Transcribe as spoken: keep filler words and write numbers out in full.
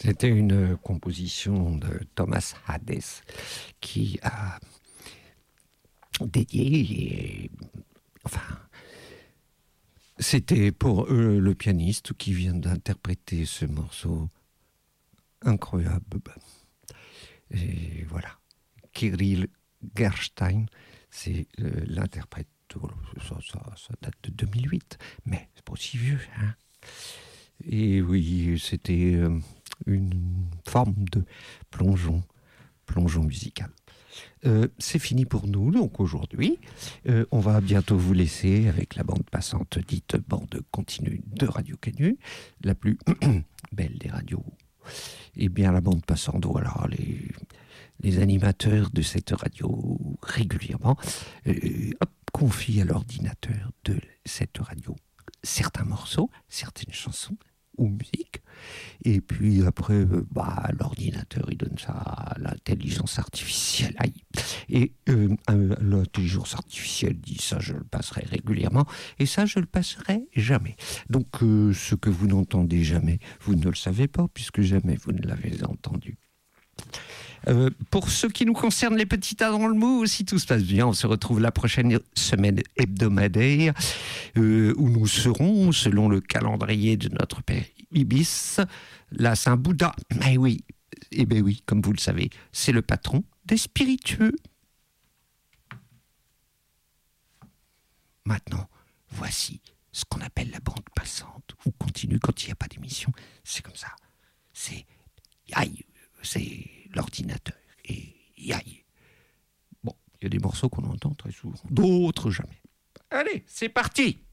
C'était une composition de Thomas Hades qui a dédié, et, enfin, c'était pour eux le pianiste qui vient d'interpréter ce morceau incroyable. Et voilà, Kirill Gerstein, c'est euh, l'interprète. Ça, ça, ça date de deux mille huit, mais c'est pas aussi vieux, hein. Et oui, c'était euh, une forme de plongeon, plongeon musical. Euh, c'est fini pour nous, donc aujourd'hui, euh, on va bientôt vous laisser avec la bande passante dite bande continue de Radio Canu, la plus belle des radios. Et bien la bande passante, voilà, les, les animateurs de cette radio régulièrement euh, hop, confient à l'ordinateur de cette radio certains morceaux, certaines chansons ou musique, et puis après, bah, l'ordinateur, il donne ça à l'intelligence artificielle. Aïe. Et euh, l'intelligence artificielle dit ça, je le passerai régulièrement, et ça, je le passerai jamais. Donc, euh, ce que vous n'entendez jamais, vous ne le savez pas, puisque jamais vous ne l'avez entendu. Euh, pour ce qui nous concerne, les petits tas dans le mou, si tout se passe bien, on se retrouve la prochaine semaine hebdomadaire euh, où nous serons, selon le calendrier de notre père Ibis, la Saint-Bouddha. Eh oui, eh ben oui, comme vous le savez, c'est le patron des spiritueux. Maintenant, voici ce qu'on appelle la bande passante, ou continue quand il n'y a pas d'émission. C'est comme ça. C'est... Aïe, c'est l'ordinateur. Et aïe. Bon, il y a des morceaux qu'on entend très souvent, d'autres jamais. Allez, c'est parti!